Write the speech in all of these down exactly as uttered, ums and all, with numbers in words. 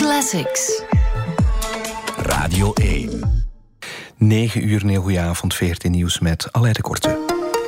Classics. Radio één. negen uur, een heel goede avond, veertien nieuws met Aleid de Korte.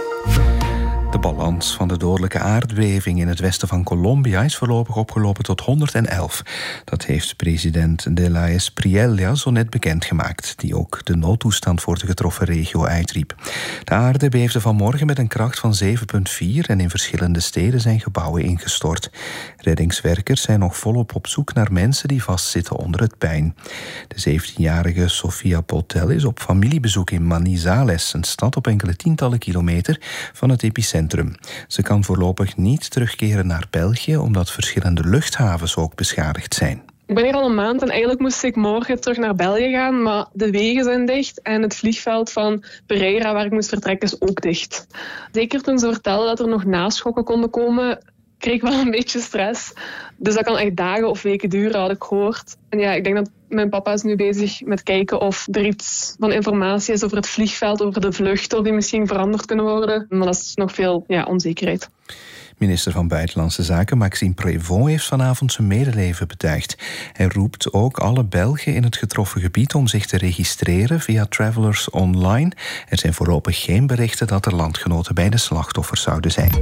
De balans van de dodelijke aardbeving in het westen van Colombia is voorlopig opgelopen tot honderdelf. Dat heeft president de la Espriella zo net bekendgemaakt, die ook de noodtoestand voor de getroffen regio uitriep. De aarde beefde vanmorgen met een kracht van zeven komma vier en in verschillende steden zijn gebouwen ingestort. Reddingswerkers zijn nog volop op zoek naar mensen die vastzitten onder het puin. De zeventienjarige Sofia Potel is op familiebezoek in Manizales, een stad op enkele tientallen kilometer van het epicentrum. Ze kan voorlopig niet terugkeren naar België, omdat verschillende luchthavens ook beschadigd zijn. Ik ben hier al een maand en eigenlijk moest ik morgen terug naar België gaan, maar de wegen zijn dicht en het vliegveld van Pereira, waar ik moest vertrekken, is ook dicht. Zeker toen ze vertelden dat er nog naschokken konden komen, kreeg ik wel een beetje stress. Dus dat kan echt dagen of weken duren, had ik gehoord. En ja, ik denk dat mijn papa is nu bezig met kijken of er iets van informatie is over het vliegveld, over de vluchten, of die misschien veranderd kunnen worden. Maar dat is nog veel ja, onzekerheid. Minister van Buitenlandse Zaken Maxime Prévost heeft vanavond zijn medeleven betuigd. Hij roept ook alle Belgen in het getroffen gebied om zich te registreren via Travelers Online. Er zijn voorlopig geen berichten dat er landgenoten bij de slachtoffers zouden zijn.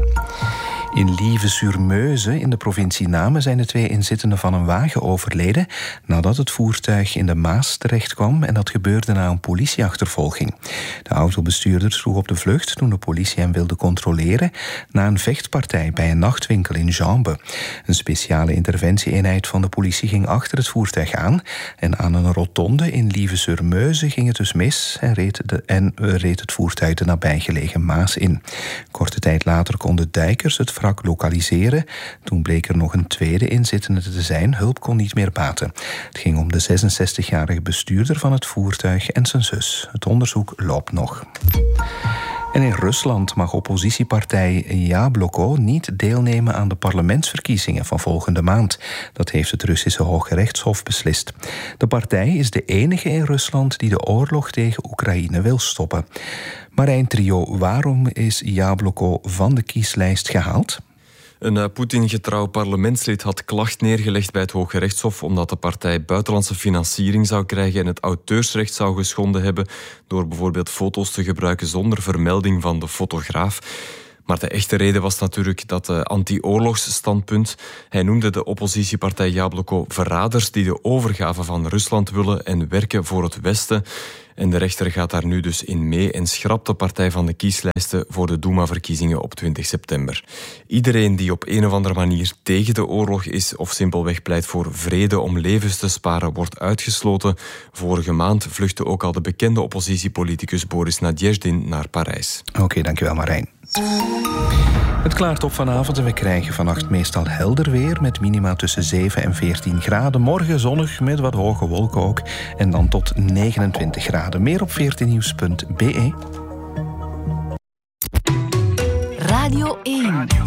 In Lieve-sur-Meuse in de provincie Namen zijn de twee inzittenden van een wagen overleden nadat het voertuig in de Maas terechtkwam en dat gebeurde na een politieachtervolging. De autobestuurder sloeg op de vlucht toen de politie hem wilde controleren na een vechtpartij bij een nachtwinkel in Jambes. Een speciale interventie-eenheid van de politie ging achter het voertuig aan en aan een rotonde in Lieve-sur-Meuse ging het dus mis en reed, de, en reed het voertuig de nabijgelegen Maas in. Korte tijd later konden duikers het wrak lokaliseren. Toen bleek er nog een tweede inzittende te zijn. Hulp kon niet meer baten. Het ging om de zesenzestigjarige bestuurder van het voertuig en zijn zus. Het onderzoek loopt nog. En in Rusland mag oppositiepartij Jabloko niet deelnemen aan de parlementsverkiezingen van volgende maand. Dat heeft het Russische Hoge Rechtshof beslist. De partij is de enige in Rusland die de oorlog tegen Oekraïne wil stoppen. Marijn Trio, waarom is Jabloko van de kieslijst gehaald? Een uh, Poetin-getrouw parlementslid had klacht neergelegd bij het Hoge Rechtshof omdat de partij buitenlandse financiering zou krijgen en het auteursrecht zou geschonden hebben door bijvoorbeeld foto's te gebruiken zonder vermelding van de fotograaf. Maar de echte reden was natuurlijk dat uh, anti-oorlogsstandpunt. Hij noemde de oppositiepartij Jabloko verraders die de overgave van Rusland willen en werken voor het Westen. En de rechter gaat daar nu dus in mee en schrapt de partij van de kieslijsten voor de Doema-verkiezingen op twintig september. Iedereen die op een of andere manier tegen de oorlog is of simpelweg pleit voor vrede om levens te sparen, wordt uitgesloten. Vorige maand vluchtte ook al de bekende oppositiepoliticus Boris Nadjezdin naar Parijs. Oké, okay, dankjewel Marijn. Het klaart op vanavond en we krijgen vannacht meestal helder weer met minima tussen zeven en veertien graden. Morgen zonnig met wat hoge wolken ook en dan tot negenentwintig graden. Meer op veertien nieuws punt b e. Radio één.